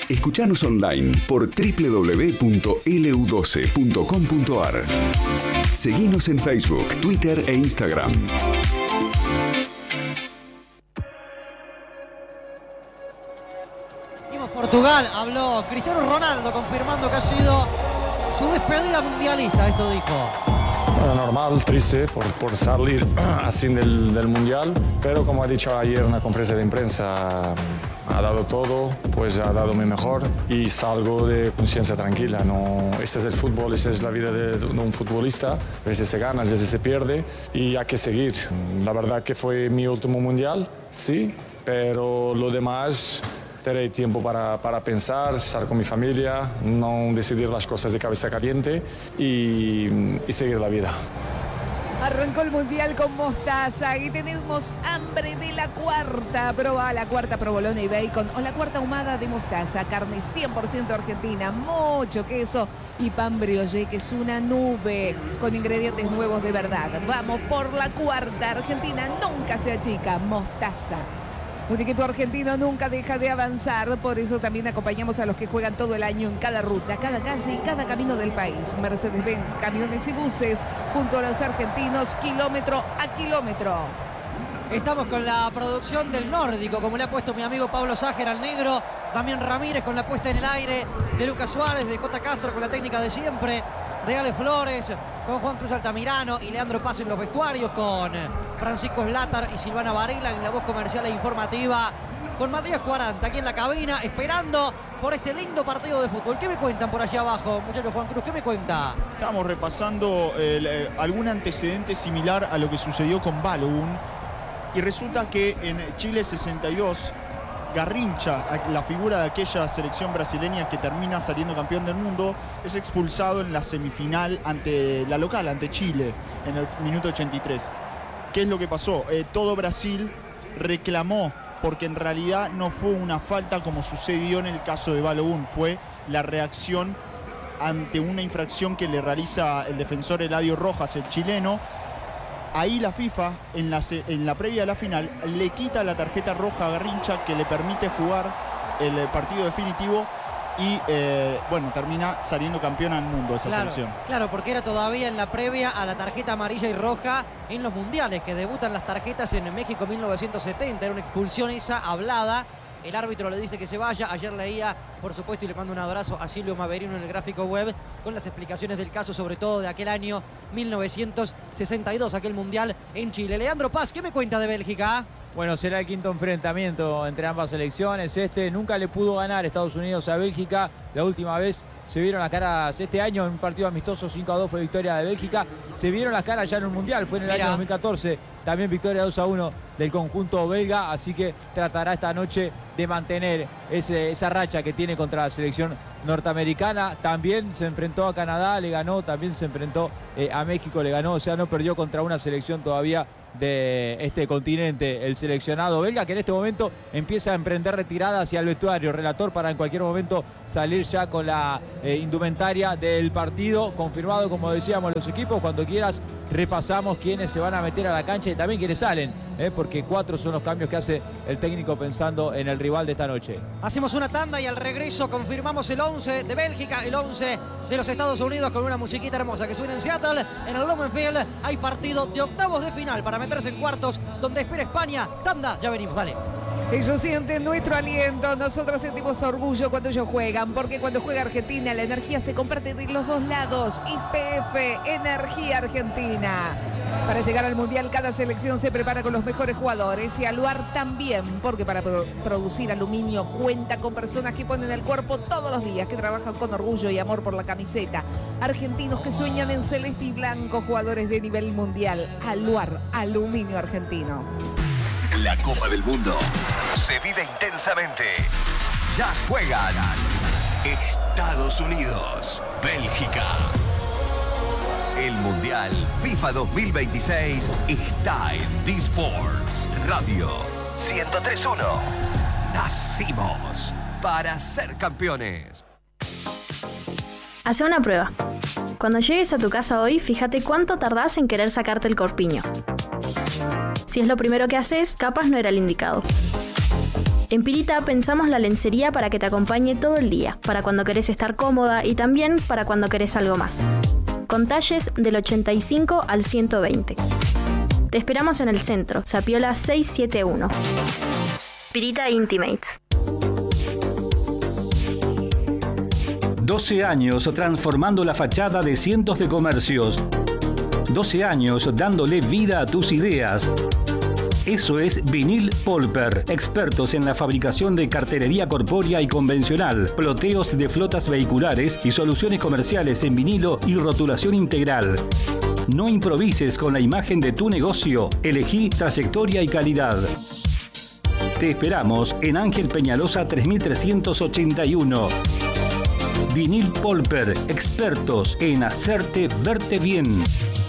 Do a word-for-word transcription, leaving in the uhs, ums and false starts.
Escuchanos online por doble u doble u doble u punto ele u doce punto com punto a r. Seguinos en Facebook, Twitter e Instagram. Portugal, habló Cristiano Ronaldo confirmando que ha sido su despedida mundialista, esto dijo. Bueno, normal, triste por, por salir así del, del Mundial, pero como ha dicho ayer en la conferencia de prensa, ha dado todo, pues ha dado mi mejor y salgo de conciencia tranquila. No, este es el fútbol, esta es la vida de, de un futbolista, a veces se gana, a veces se pierde y hay que seguir. La verdad que fue mi último Mundial, sí, pero lo demás... Tendré tiempo para, para pensar, estar con mi familia, no decidir las cosas de cabeza caliente y, y seguir la vida. Arrancó el Mundial con mostaza y tenemos hambre de la cuarta. Proba la cuarta provolone y bacon o la cuarta ahumada de mostaza. Carne cien por ciento argentina, mucho queso y pan brioche, que es una nube con ingredientes nuevos de verdad. Vamos por la cuarta. Argentina nunca se achica. Mostaza. Un equipo argentino nunca deja de avanzar, por eso también acompañamos a los que juegan todo el año en cada ruta, cada calle y cada camino del país. Mercedes-Benz, camiones y buses, junto a los argentinos, kilómetro a kilómetro. Estamos con la producción del nórdico, como le ha puesto mi amigo Pablo Sájer al negro, Damián Ramírez con la puesta en el aire, de Lucas Suárez, de J. Castro con la técnica de siempre, de Ale Flores, con Juan Cruz Altamirano y Leandro Paz en los vestuarios, con Francisco Slatar y Silvana Varela en la voz comercial e informativa, con Matías cuarenta aquí en la cabina, esperando por este lindo partido de fútbol. ¿Qué me cuentan por allá abajo, muchachos? Juan Cruz, ¿qué me cuenta? Estamos repasando eh, algún antecedente similar a lo que sucedió con Balogun, y resulta que en Chile sesenta y dos, Garrincha, la figura de aquella selección brasileña que termina saliendo campeón del mundo, es expulsado en la semifinal ante la local, ante Chile, en el minuto ochenta y tres. ¿Qué es lo que pasó? Eh, todo Brasil reclamó, porque en realidad no fue una falta como sucedió en el caso de Balogun, fue la reacción ante una infracción que le realiza el defensor Eladio Rojas, el chileno. Ahí la FIFA, en la, en la previa de la final, le quita la tarjeta roja a Garrincha que le permite jugar el partido definitivo y, eh, bueno, termina saliendo campeona del mundo esa claro, selección. Claro, porque era todavía en la previa a la tarjeta amarilla y roja en los mundiales, que debutan las tarjetas en México mil novecientos setenta. Era una expulsión esa hablada. El árbitro le dice que se vaya. Ayer leía, por supuesto, y le mando un abrazo a Silvio Maverino en el gráfico web, con las explicaciones del caso, sobre todo de aquel año mil novecientos sesenta y dos, aquel mundial en Chile. Leandro Paz, ¿qué me cuenta de Bélgica? Bueno, será el quinto enfrentamiento entre ambas selecciones. Este nunca le pudo ganar Estados Unidos a Bélgica. La última vez se vieron las caras este año en un partido amistoso, cinco a dos fue victoria de Bélgica. Se vieron las caras ya en un mundial, fue en el Mira. año dos mil catorce, también victoria dos a uno del conjunto belga, así que tratará esta noche de mantener ese, esa racha que tiene contra la selección norteamericana. También se enfrentó a Canadá, le ganó, también se enfrentó eh, a México, le ganó, o sea, no perdió contra una selección todavía de este continente, el seleccionado belga, que en este momento empieza a emprender retirada hacia el vestuario. Relator para en cualquier momento salir ya con la eh, indumentaria del partido. Confirmado, como decíamos, los equipos. Cuando quieras repasamos quiénes se van a meter a la cancha y también quiénes salen, eh, porque cuatro son los cambios que hace el técnico pensando en el rival de esta noche. Hacemos una tanda y al regreso confirmamos el once de Bélgica, el once de los Estados Unidos, con una musiquita hermosa que suena en Seattle. En el Blumenfield hay partido de octavos de final para meterse en cuartos, donde espera España. Tanda, ya venimos, dale. Ellos sienten nuestro aliento, nosotros sentimos orgullo cuando ellos juegan, porque cuando juega Argentina la energía se comparte de los dos lados. Y P F, Energía Argentina. Para llegar al Mundial cada selección se prepara con los mejores jugadores, y Aluar también, porque para pro- producir aluminio cuenta con personas que ponen el cuerpo todos los días, que trabajan con orgullo y amor por la camiseta. Argentinos que sueñan en celeste y blanco, jugadores de nivel mundial. Aluar, aluminio argentino. La Copa del Mundo se vive intensamente. Ya juegan Estados Unidos, Bélgica. El Mundial FIFA dos mil veintiséis está en D-Sports Radio ciento tres punto uno. Nacimos para ser campeones. Hace una prueba. Cuando llegues a tu casa hoy, fíjate cuánto tardás en querer sacarte el corpiño. Si es lo primero que haces, capaz no era el indicado. En Pirita pensamos la lencería para que te acompañe todo el día, para cuando querés estar cómoda y también para cuando querés algo más. Con talles del ochenta y cinco al ciento veinte. Te esperamos en el centro, Zapiola seiscientos setenta y uno. Pirita Intimates. doce años transformando la fachada de cientos de comercios. doce años dándole vida a tus ideas. Eso es Vinil Polper, expertos en la fabricación de cartelería corpórea y convencional, ploteos de flotas vehiculares y soluciones comerciales en vinilo y rotulación integral. No improvises con la imagen de tu negocio, elegí trayectoria y calidad. Te esperamos en Ángel Peñalosa tres mil trescientos ochenta y uno. Vinil Polper, expertos en hacerte verte bien.